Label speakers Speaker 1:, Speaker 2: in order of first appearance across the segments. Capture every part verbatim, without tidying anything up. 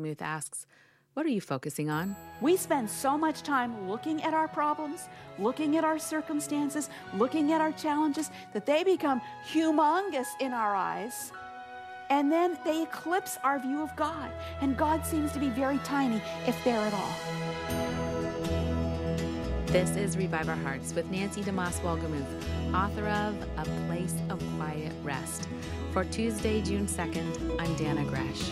Speaker 1: Wolgemuth asks, what are you focusing on?
Speaker 2: We spend so much time looking at our problems, looking at our circumstances, looking at our challenges, that they become humongous in our eyes. And then they eclipse our view of God. And God seems to be very tiny, if there at all.
Speaker 1: This is Revive Our Hearts with Nancy DeMoss Wolgemuth, author of A Place of Quiet Rest. For Tuesday, June second, I'm Dana Gresh.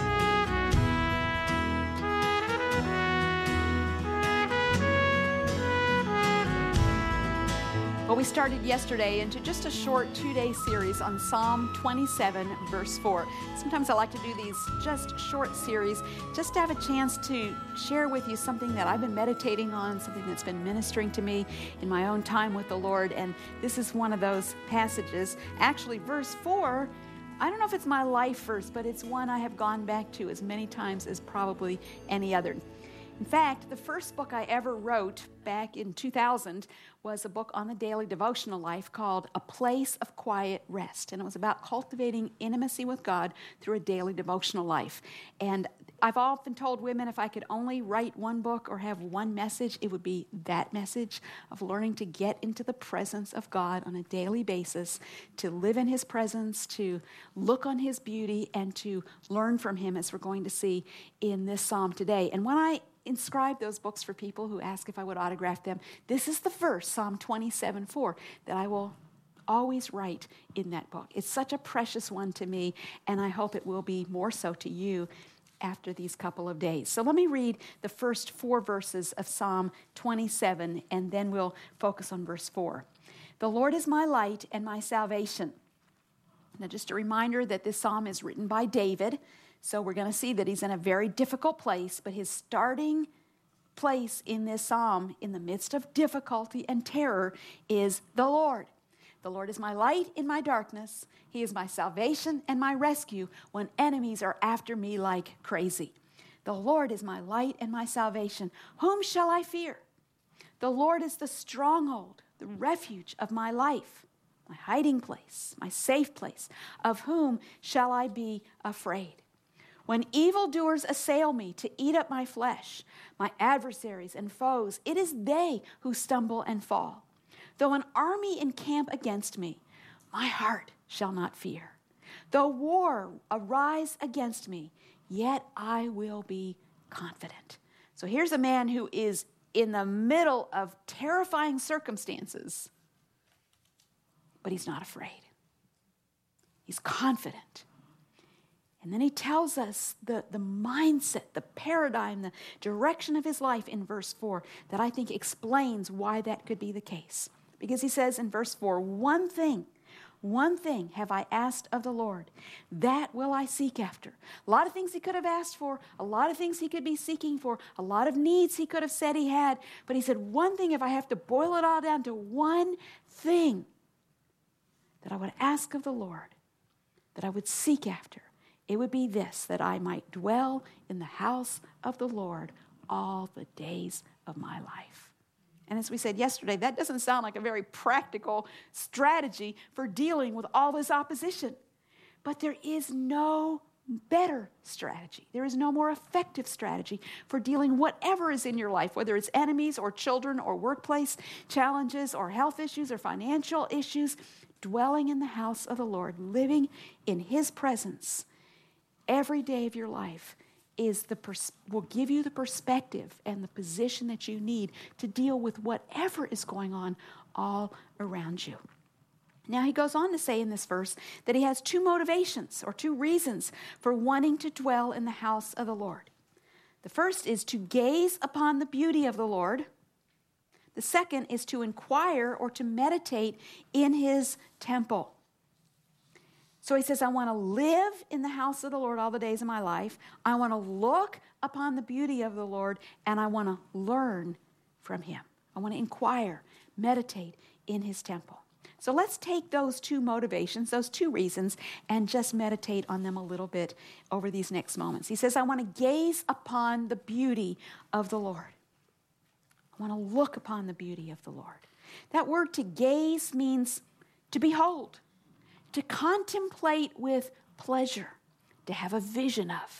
Speaker 2: Well, we started yesterday into just a short two-day series on Psalm twenty-seven, verse four. Sometimes I like to do these just short series just to have a chance to share with you something that I've been meditating on, something that's been ministering to me in my own time with the Lord. And this is one of those passages. Actually, verse four, I don't know if it's my life verse, but it's one I have gone back to as many times as probably any other. In fact, the first book I ever wrote back in two thousand was a book on the daily devotional life called A Place of Quiet Rest. And it was about cultivating intimacy with God through a daily devotional life. And I've often told women if I could only write one book or have one message, it would be that message of learning to get into the presence of God on a daily basis, to live in His presence, to look on His beauty, and to learn from Him, as we're going to see in this psalm today. And when I inscribe those books for people who ask if I would autograph them, this is the verse, Psalm twenty-seven four, that I will always write in that book. It's such a precious one to me, and I hope it will be more so to you after these couple of days. So let me read the first four verses of Psalm twenty-seven, and then we'll focus on verse four. The Lord is my light and my salvation. Now, just a reminder that this psalm is written by David. So we're going to see that he's in a very difficult place, but his starting place in this psalm, in the midst of difficulty and terror, is the Lord. The Lord is my light in my darkness. He is my salvation and my rescue when enemies are after me like crazy. The Lord is my light and my salvation. Whom shall I fear? The Lord is the stronghold, the refuge of my life, my hiding place, my safe place. Of whom shall I be afraid? When evildoers assail me to eat up my flesh, my adversaries and foes, it is they who stumble and fall. Though an army encamp against me, my heart shall not fear. Though war arise against me, yet I will be confident. So here's a man who is in the middle of terrifying circumstances, but he's not afraid. He's confident. And then he tells us the, the mindset, the paradigm, the direction of his life in verse four that I think explains why that could be the case. Because he says in verse four, one thing, one thing have I asked of the Lord, that will I seek after. A lot of things he could have asked for, a lot of things he could be seeking for, a lot of needs he could have said he had. But he said, one thing, if I have to boil it all down to one thing that I would ask of the Lord, that I would seek after, it would be this, that I might dwell in the house of the Lord all the days of my life. And as we said yesterday, that doesn't sound like a very practical strategy for dealing with all this opposition. But there is no better strategy. There is no more effective strategy for dealing whatever is in your life, whether it's enemies or children or workplace challenges or health issues or financial issues. Dwelling in the house of the Lord, living in His presence every day of your life is the pers- will give you the perspective and the position that you need to deal with whatever is going on all around you. Now he goes on to say in this verse that he has two motivations or two reasons for wanting to dwell in the house of the Lord. The first is to gaze upon the beauty of the Lord. The second is to inquire or to meditate in His temple. So he says, I want to live in the house of the Lord all the days of my life. I want to look upon the beauty of the Lord, and I want to learn from Him. I want to inquire, meditate in His temple. So let's take those two motivations, those two reasons, and just meditate on them a little bit over these next moments. He says, I want to gaze upon the beauty of the Lord. I want to look upon the beauty of the Lord. That word to gaze means to behold, to contemplate with pleasure, to have a vision of.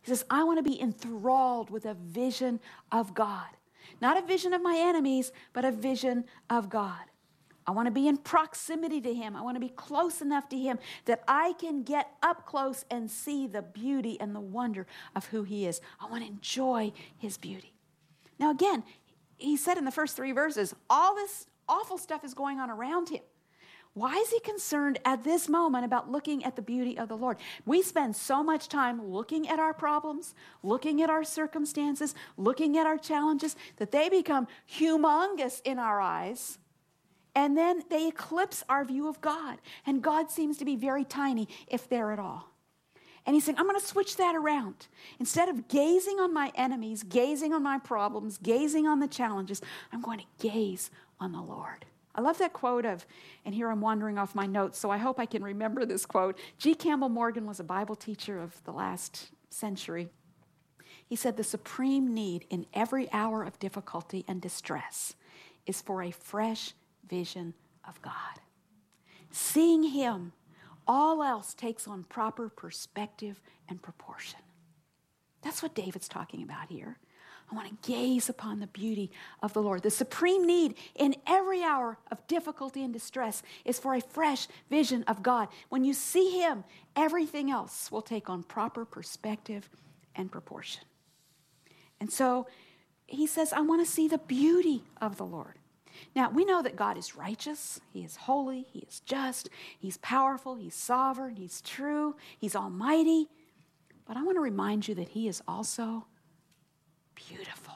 Speaker 2: He says, I want to be enthralled with a vision of God. Not a vision of my enemies, but a vision of God. I want to be in proximity to him. I want to be close enough to him that I can get up close and see the beauty and the wonder of who he is. I want to enjoy his beauty. Now again, he said in the first three verses, all this awful stuff is going on around him. Why is he concerned at this moment about looking at the beauty of the Lord? We spend so much time looking at our problems, looking at our circumstances, looking at our challenges, that they become humongous in our eyes, and then they eclipse our view of God. And God seems to be very tiny, if there at all. And he's saying, I'm going to switch that around. Instead of gazing on my enemies, gazing on my problems, gazing on the challenges, I'm going to gaze on the Lord. I love that quote of, and here I'm wandering off my notes, so I hope I can remember this quote. G. Campbell Morgan was a Bible teacher of the last century. He said, the supreme need in every hour of difficulty and distress is for a fresh vision of God. Seeing him, all else takes on proper perspective and proportion. That's what David's talking about here. I want to gaze upon the beauty of the Lord. The supreme need in every hour of difficulty and distress is for a fresh vision of God. When you see him, everything else will take on proper perspective and proportion. And so he says, I want to see the beauty of the Lord. Now, we know that God is righteous, he is holy, he is just, he's powerful, he's sovereign, he's true, he's almighty. But I want to remind you that he is also beautiful.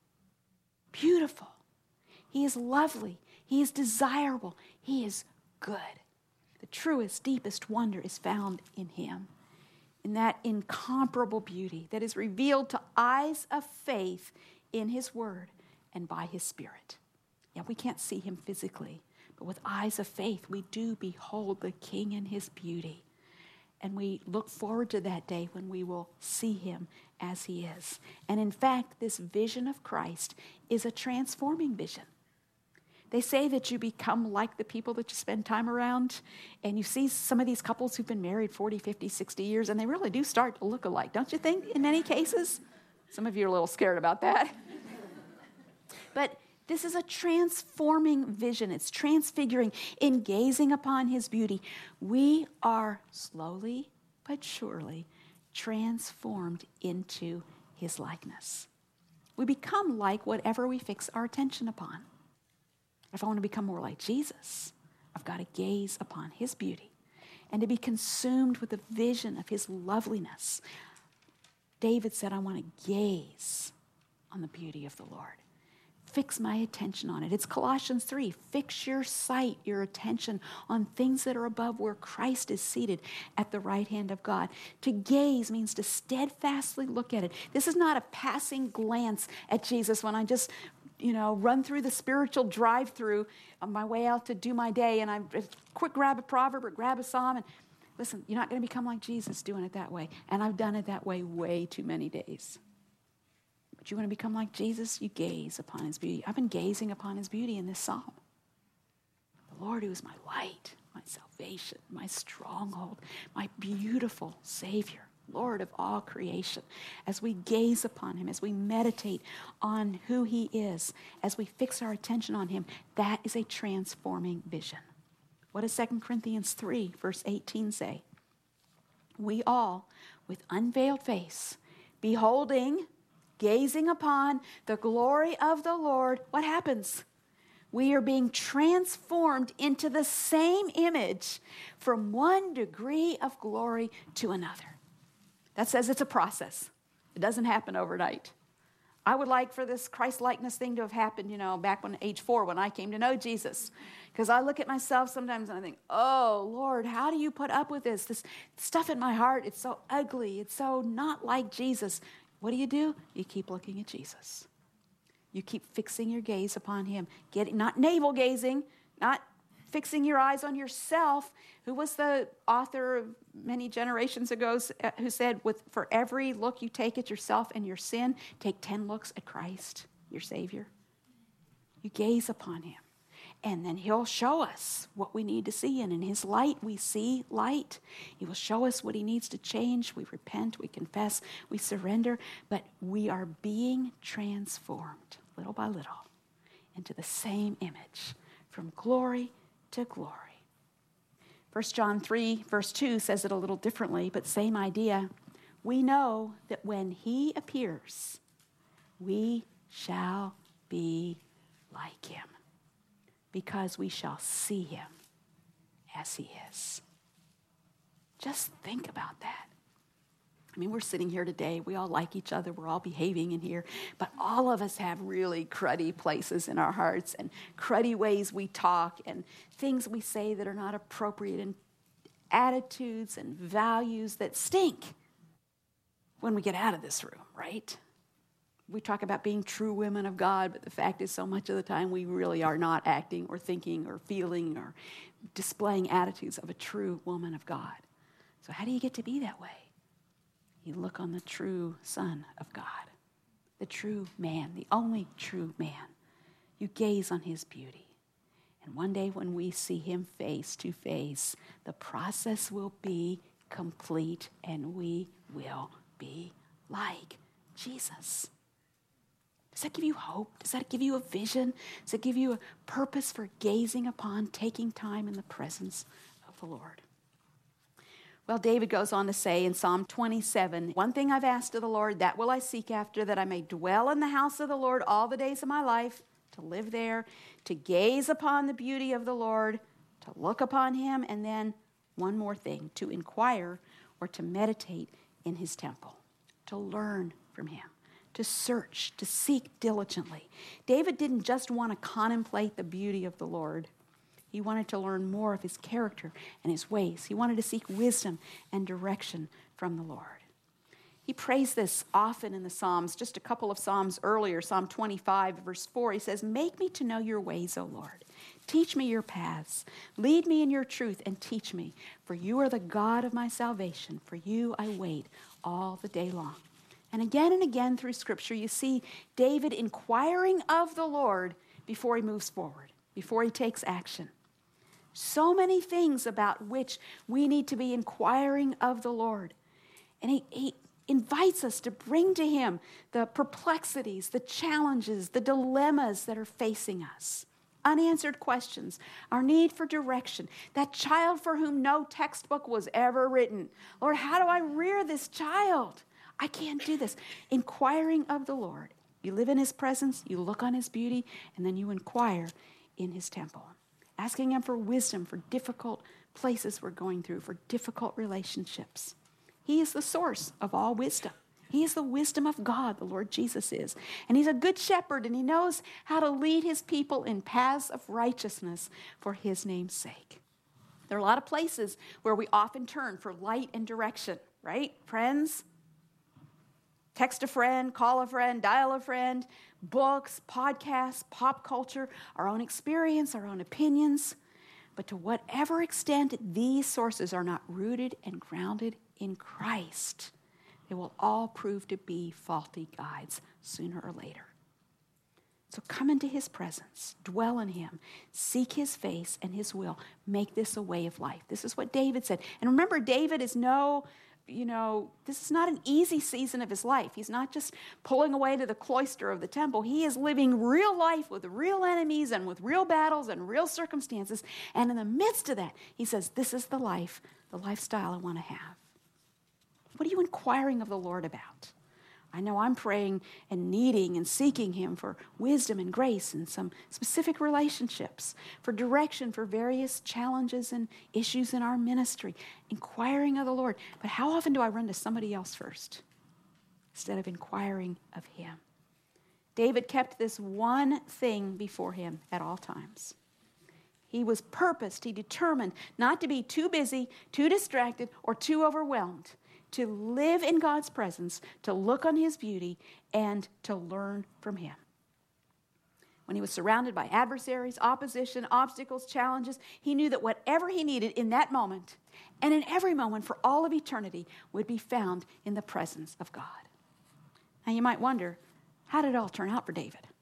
Speaker 2: Beautiful. He is lovely. He is desirable. He is good. The truest, deepest wonder is found in him, in that incomparable beauty that is revealed to eyes of faith in his word and by his Spirit. Yeah, we can't see him physically, but with eyes of faith, we do behold the King in his beauty. And we look forward to that day when we will see him as he is. And in fact, this vision of Christ is a transforming vision. They say that you become like the people that you spend time around. And you see some of these couples who've been married forty, fifty, sixty years, and they really do start to look alike, don't you think, in many cases? Some of you are a little scared about that. But this is a transforming vision. It's transfiguring. In gazing upon his beauty, we are slowly but surely transformed into his likeness. We become like whatever we fix our attention upon. If I want to become more like Jesus, I've got to gaze upon his beauty and to be consumed with the vision of his loveliness. David said, I want to gaze on the beauty of the Lord. Fix my attention on it. It's Colossians three. Fix your sight, your attention on things that are above, where Christ is seated at the right hand of God. To gaze means to steadfastly look at it. This is not a passing glance at Jesus when I just, you know, run through the spiritual drive-through on my way out to do my day, and I quick grab a proverb or grab a psalm. And listen, you're not going to become like Jesus doing it that way. And I've done it that way way too many days. But you want to become like Jesus? You gaze upon his beauty. I've been gazing upon his beauty in this psalm. The Lord, who is my light, my salvation, my stronghold, my beautiful Savior, Lord of all creation. As we gaze upon him, as we meditate on who he is, as we fix our attention on him, that is a transforming vision. What does Second Corinthians three, verse eighteen say? We all, with unveiled face, beholding, gazing upon the glory of the Lord, what happens? We are being transformed into the same image from one degree of glory to another. That says it's a process. It doesn't happen overnight. I would like for this Christ-likeness thing to have happened, you know, back when age four, when I came to know Jesus. Because I look at myself sometimes and I think, oh, Lord, how do you put up with this? This stuff in my heart, it's so ugly. It's so not like Jesus. What do you do? You keep looking at Jesus. You keep fixing your gaze upon him. Getting, not navel gazing, not fixing your eyes on yourself. Who was the author of many generations ago who said, "With for every look you take at yourself and your sin, take ten looks at Christ, your Savior." You gaze upon him. And then he'll show us what we need to see. And in his light, we see light. He will show us what he needs to change. We repent, we confess, we surrender. But we are being transformed little by little into the same image, from glory to glory. First John three, verse two says it a little differently, but same idea. We know that when he appears, we shall be like him, because we shall see him as he is. Just think about that. I mean, we're sitting here today. We all like each other. We're all behaving in here. But all of us have really cruddy places in our hearts and cruddy ways we talk and things we say that are not appropriate and attitudes and values that stink when we get out of this room, right? We talk about being true women of God, but the fact is so much of the time we really are not acting or thinking or feeling or displaying attitudes of a true woman of God. So how do you get to be that way? You look on the true Son of God, the true man, the only true man. You gaze on his beauty. And one day when we see him face to face, the process will be complete and we will be like Jesus. Does that give you hope? Does that give you a vision? Does it give you a purpose for gazing upon, taking time in the presence of the Lord? Well, David goes on to say in Psalm twenty-seven, one thing I've asked of the Lord, that will I seek after, that I may dwell in the house of the Lord all the days of my life, to live there, to gaze upon the beauty of the Lord, to look upon him, and then one more thing, to inquire or to meditate in his temple, to learn from him, to search, to seek diligently. David didn't just want to contemplate the beauty of the Lord. He wanted to learn more of his character and his ways. He wanted to seek wisdom and direction from the Lord. He prays this often in the Psalms. Just a couple of Psalms earlier, Psalm twenty-five, verse four, he says, make me to know your ways, O Lord. Teach me your paths. Lead me in your truth and teach me. For you are the God of my salvation. For you I wait all the day long. And again and again through Scripture, you see David inquiring of the Lord before he moves forward, before he takes action. So many things about which we need to be inquiring of the Lord. And he, he invites us to bring to him the perplexities, the challenges, the dilemmas that are facing us. Unanswered questions, our need for direction, that child for whom no textbook was ever written. Lord, how do I rear this child? I can't do this. Inquiring of the Lord. You live in his presence, you look on his beauty, and then you inquire in his temple. Asking him for wisdom for difficult places we're going through, for difficult relationships. He is the source of all wisdom. He is the wisdom of God, the Lord Jesus is. And he's a good shepherd, and he knows how to lead his people in paths of righteousness for his name's sake. There are a lot of places where we often turn for light and direction, right, friends? Text a friend, call a friend, dial a friend, books, podcasts, pop culture, our own experience, our own opinions. But to whatever extent these sources are not rooted and grounded in Christ, they will all prove to be faulty guides sooner or later. So come into his presence, dwell in him, seek his face and his will. Make this a way of life. This is what David said. And remember, David is no... You know, this is not an easy season of his life. He's not just pulling away to the cloister of the temple. He is living real life with real enemies and with real battles and real circumstances. And in the midst of that, he says, this is the life, the lifestyle I want to have. What are you inquiring of the Lord about? I know I'm praying and needing and seeking him for wisdom and grace in some specific relationships, for direction for various challenges and issues in our ministry, inquiring of the Lord. But how often do I run to somebody else first instead of inquiring of him? David kept this one thing before him at all times. He was purposed, he determined not to be too busy, too distracted, or too overwhelmed, to live in God's presence, to look on his beauty, and to learn from him. When he was surrounded by adversaries, opposition, obstacles, challenges, he knew that whatever he needed in that moment, and in every moment for all of eternity, would be found in the presence of God. Now you might wonder, how did it all turn out for David?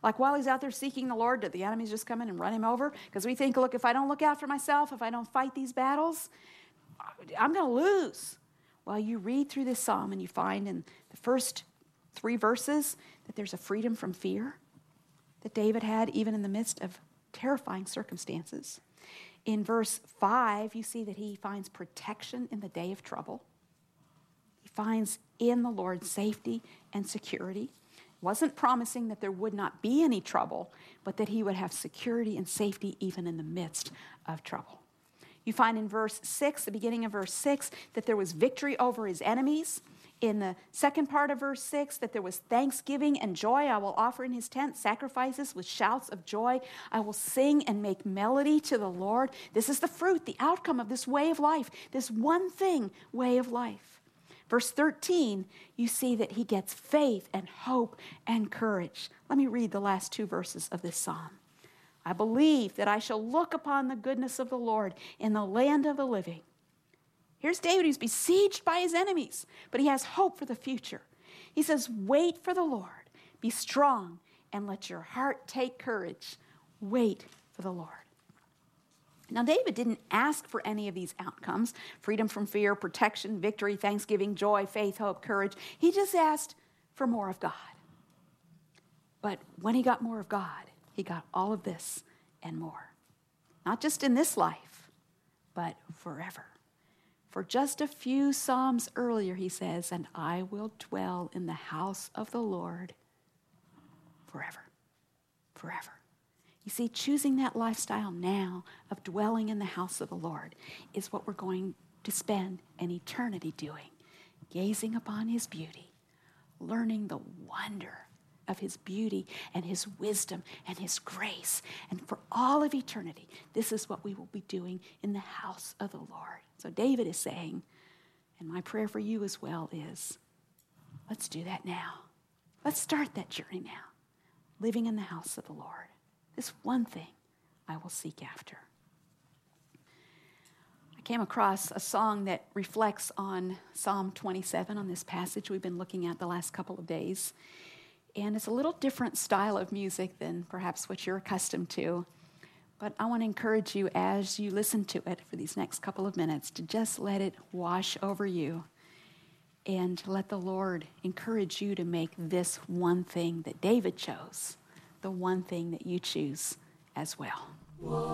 Speaker 2: Like while he's out there seeking the Lord, did the enemies just come in and run him over? Because we think, look, if I don't look out for myself, if I don't fight these battles, I'm going to lose. Well, you read through this psalm and you find in the first three verses that there's a freedom from fear that David had even in the midst of terrifying circumstances. In verse five, you see that he finds protection in the day of trouble. He finds in the Lord safety and security. Wasn't promising that there would not be any trouble, but that he would have security and safety even in the midst of trouble. You find in verse six, the beginning of verse six, that there was victory over his enemies. In the second part of verse six, that there was thanksgiving and joy. I will offer in his tent sacrifices with shouts of joy. I will sing and make melody to the Lord. This is the fruit, the outcome of this way of life, this one thing way of life. Verse thirteen, you see that he gets faith and hope and courage. Let me read the last two verses of this psalm. I believe that I shall look upon the goodness of the Lord in the land of the living. Here's David who's besieged by his enemies, but he has hope for the future. He says, wait for the Lord, be strong, and let your heart take courage. Wait for the Lord. Now, David didn't ask for any of these outcomes, freedom from fear, protection, victory, thanksgiving, joy, faith, hope, courage. He just asked for more of God. But when he got more of God, he got all of this and more. Not just in this life, but forever. For just a few Psalms earlier, he says, and I will dwell in the house of the Lord forever, forever. You see, choosing that lifestyle now of dwelling in the house of the Lord is what we're going to spend an eternity doing, gazing upon his beauty, learning the wonder of his beauty and his wisdom and his grace. And for all of eternity, this is what we will be doing in the house of the Lord. So David is saying, and my prayer for you as well is, let's do that now. Let's start that journey now, living in the house of the Lord. This one thing I will seek after. I came across a song that reflects on Psalm twenty-seven, on this passage we've been looking at the last couple of days. And it's a little different style of music than perhaps what you're accustomed to. But I want to encourage you as you listen to it for these next couple of minutes to just let it wash over you and let the Lord encourage you to make this one thing that David chose the one thing that you choose as well.